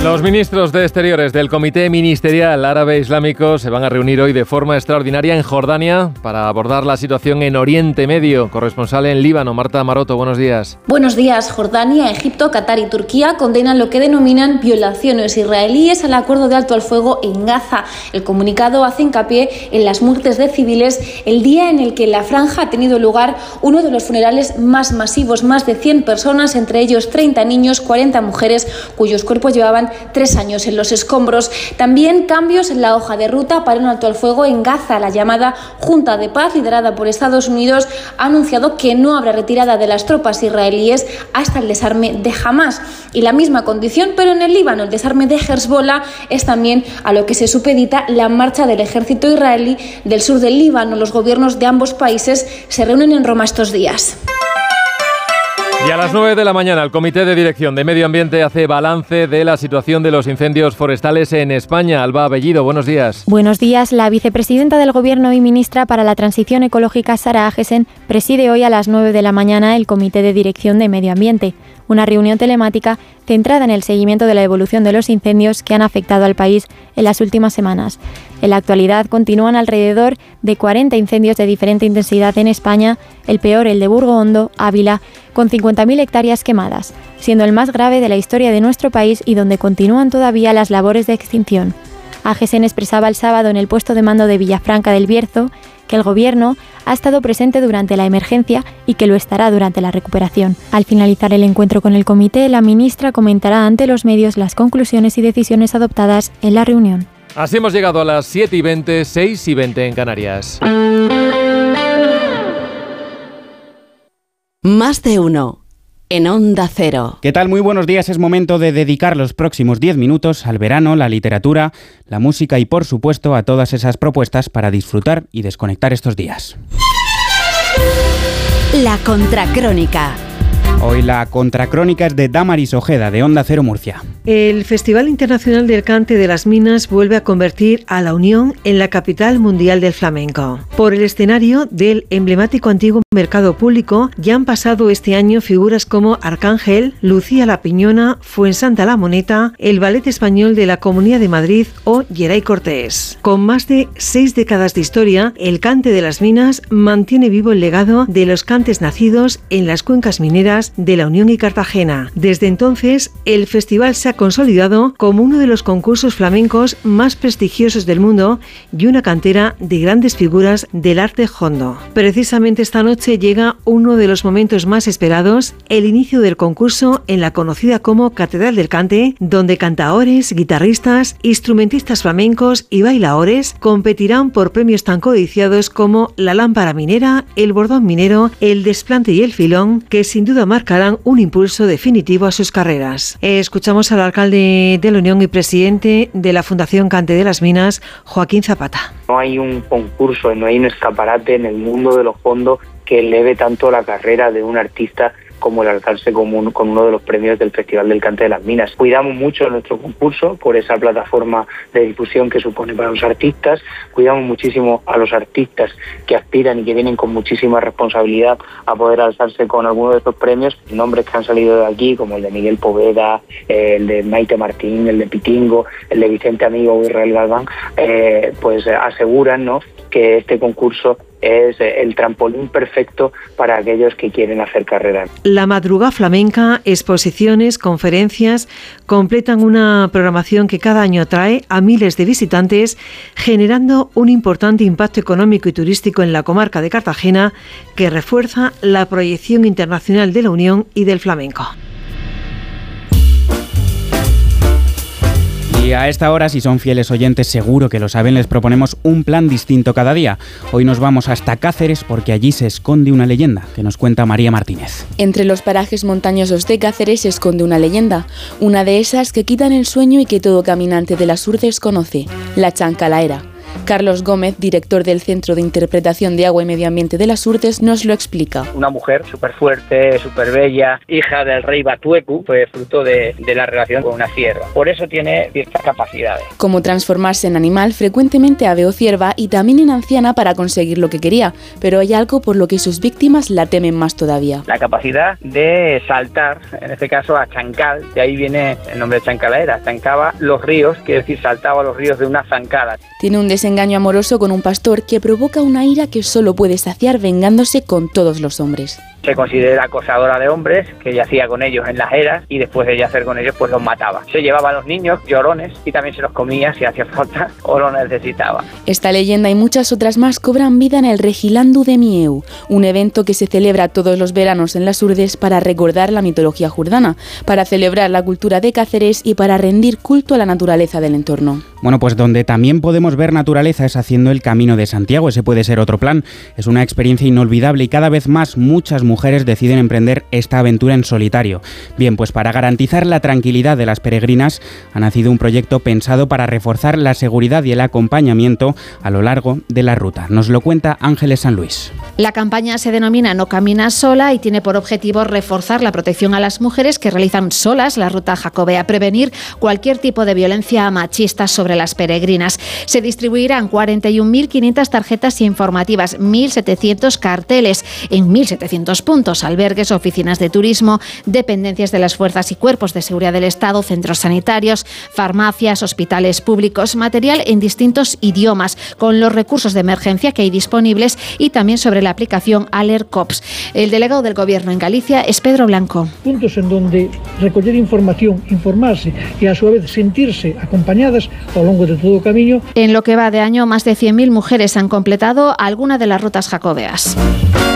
Los ministros de Exteriores del Comité Ministerial Árabe Islámico se van a reunir hoy de forma extraordinaria en Jordania para abordar la situación en Oriente Medio. Corresponsal en Líbano, Marta Maroto, buenos días. Buenos días. Jordania, Egipto, Qatar y Turquía condenan lo que denominan violaciones israelíes al acuerdo de alto al fuego en Gaza. El comunicado hace hincapié en las muertes de civiles el día en el que en la franja ha tenido lugar uno de los funerales más masivos, más de 100 personas, entre ellos 30 niños, 40 mujeres, cuyos cuerpos llevaban 3 años en los escombros. También cambios en la hoja de ruta para un alto al fuego en Gaza. La llamada Junta de Paz, liderada por Estados Unidos, ha anunciado que no habrá retirada de las tropas israelíes hasta el desarme de Hamás. Y la misma condición, pero en el Líbano, el desarme de Hezbollah es también a lo que se supedita la marcha del ejército israelí del sur del Líbano. Los gobiernos de ambos países se reúnen en Roma estos días. Y a las 9 de la mañana el Comité de Dirección de Medio Ambiente hace balance de la situación de los incendios forestales en España. Alba Bellido, buenos días. Buenos días. La vicepresidenta del Gobierno y ministra para la Transición Ecológica, Sara Agesen, preside hoy a las 9 de la mañana el Comité de Dirección de Medio Ambiente, una reunión telemática centrada en el seguimiento de la evolución de los incendios que han afectado al país en las últimas semanas. En la actualidad continúan alrededor de 40 incendios de diferente intensidad en España, el peor el de Burgo Hondo, Ávila, con 50.000 hectáreas quemadas, siendo el más grave de la historia de nuestro país y donde continúan todavía las labores de extinción. Agesen expresaba el sábado en el puesto de mando de Villafranca del Bierzo que el Gobierno ha estado presente durante la emergencia y que lo estará durante la recuperación. Al finalizar el encuentro con el comité, la ministra comentará ante los medios las conclusiones y decisiones adoptadas en la reunión. Así hemos llegado a las 7:20, 6:20 en Canarias. Más de uno. En Onda Cero. ¿Qué tal? Muy buenos días. Es momento de dedicar los próximos 10 minutos al verano, la literatura, la música y, por supuesto, a todas esas propuestas para disfrutar y desconectar estos días. La Contracrónica. Hoy la contracrónica es de Damaris Ojeda, de Onda Cero Murcia. El Festival Internacional del Cante de las Minas vuelve a convertir a La Unión en la capital mundial del flamenco. Por el escenario del emblemático antiguo mercado público ya han pasado este año figuras como Arcángel, Lucía la Piñona, Fuensanta la Moneta, el Ballet Español de la Comunidad de Madrid o Geray Cortés. Con más de 6 décadas de historia, el Cante de las Minas mantiene vivo el legado de los cantes nacidos en las cuencas mineras de La Unión y Cartagena. Desde entonces, el festival se ha consolidado como uno de los concursos flamencos más prestigiosos del mundo y una cantera de grandes figuras del arte hondo. Precisamente esta noche llega uno de los momentos más esperados, el inicio del concurso en la conocida como Catedral del Cante, donde cantaores, guitarristas, instrumentistas flamencos y bailaores competirán por premios tan codiciados como la lámpara minera, el bordón minero, el desplante y el filón, que sin duda marcarán un impulso definitivo a sus carreras. Escuchamos al alcalde de La Unión y presidente de la Fundación Cante de las Minas, Joaquín Zapata. No hay un concurso, no hay un escaparate en el mundo de los fondos que eleve tanto la carrera de un artista como el alcance con uno de los premios del Festival del Cante de las Minas. Cuidamos mucho nuestro concurso por esa plataforma de difusión que supone para los artistas, cuidamos muchísimo a los artistas que aspiran y que vienen con muchísima responsabilidad a poder alzarse con alguno de estos premios. Nombres que han salido de aquí, como el de Miguel Poveda, el de Maite Martín, el de Pitingo, el de Vicente Amigo o Israel Galván, pues aseguran, ¿no?, que este concurso es el trampolín perfecto para aquellos que quieren hacer carrera. La madrugada flamenca, exposiciones, conferencias completan una programación que cada año atrae a miles de visitantes, generando un importante impacto económico y turístico en la comarca de Cartagena, que refuerza la proyección internacional de la Unión y del flamenco. Y a esta hora, si son fieles oyentes, seguro que lo saben, les proponemos un plan distinto cada día. Hoy nos vamos hasta Cáceres porque allí se esconde una leyenda que nos cuenta María Martínez. Entre los parajes montañosos de Cáceres se esconde una leyenda, una de esas que quitan el sueño y que todo caminante de las Urdes conoce, la chancalaera. Carlos Gómez, director del Centro de Interpretación de Agua y Medio Ambiente de las Urdes, nos lo explica. Una mujer súper fuerte, súper bella, hija del rey Batuecu, fue fruto de la relación con una cierva. Por eso tiene ciertas capacidades. Como transformarse en animal, frecuentemente ave o cierva, y también en anciana para conseguir lo que quería, pero hay algo por lo que sus víctimas la temen más todavía. La capacidad de saltar, en este caso a chancal, de ahí viene el nombre de chancalera, chancaba los ríos, quiere decir saltaba los ríos de una zancada. Tiene un desengaño amoroso con un pastor que provoca una ira que solo puede saciar vengándose con todos los hombres. Se considera acosadora de hombres, que yacía con ellos en las eras y después de yacer con ellos pues los mataba. Se llevaba a los niños llorones y también se los comía si hacía falta o lo necesitaba. Esta leyenda y muchas otras más cobran vida en el Regilandu de Mieu, un evento que se celebra todos los veranos en las Urdes para recordar la mitología jordana, para celebrar la cultura de Cáceres y para rendir culto a la naturaleza del entorno. Bueno, pues donde también podemos ver naturaleza es haciendo el Camino de Santiago. Ese puede ser otro plan. Es una experiencia inolvidable y cada vez más muchas mujeres deciden emprender esta aventura en solitario. Bien, pues para garantizar la tranquilidad de las peregrinas ha nacido un proyecto pensado para reforzar la seguridad y el acompañamiento a lo largo de la ruta. Nos lo cuenta Ángeles San Luis. La campaña se denomina No Caminas Sola y tiene por objetivo reforzar la protección a las mujeres que realizan solas la ruta jacobea, prevenir cualquier tipo de violencia machista sobre las peregrinas. Se distribuirán 41.500 tarjetas informativas, 1.700 carteles en 1.700 puntos, albergues, oficinas de turismo, dependencias de las fuerzas y cuerpos de seguridad del Estado, centros sanitarios, farmacias, hospitales públicos, material en distintos idiomas, con los recursos de emergencia que hay disponibles y también sobre la aplicación Alert Cops. El delegado del Gobierno en Galicia es Pedro Blanco. Puntos en donde recoger información, informarse y a su vez sentirse acompañadas a lo largo de todo el camino. En lo que va de año, más de 100.000 mujeres han completado alguna de las rutas jacobeas.